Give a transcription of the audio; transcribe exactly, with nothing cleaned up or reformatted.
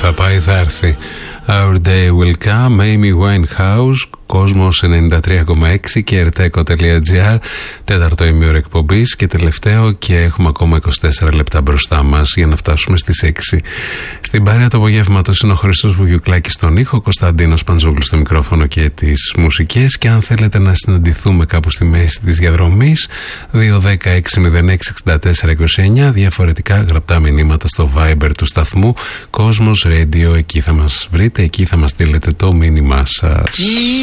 θα πάει, θα έρθει. Our Day Will Come, Amy Winehouse, Κόσμος ενενήντα τρία κόμμα έξι και ερτέκο τελεία τζι άρ. Τέταρτο ημίωρο εκπομπής και τελευταίο, και έχουμε ακόμα είκοσι τέσσερα λεπτά μπροστά μας για να φτάσουμε στις έξι. Στην παρέα του απογεύματος είναι ο Χρήστος Βουγιουκλάκης στον ήχο, Κωνσταντίνος Παντζόγλου στο μικρόφωνο και τις μουσικές. Και αν θέλετε να συναντηθούμε κάπου στη μέση της διαδρομής, δύο δέκα έξι μηδέν έξι εξήντα τέσσερα είκοσι εννιά, διαφορετικά γραπτά μηνύματα στο Viber του σταθμού Κόσμος Radio. Εκεί θα μας βρείτε, εκεί θα μας στείλετε το μήνυμά σας.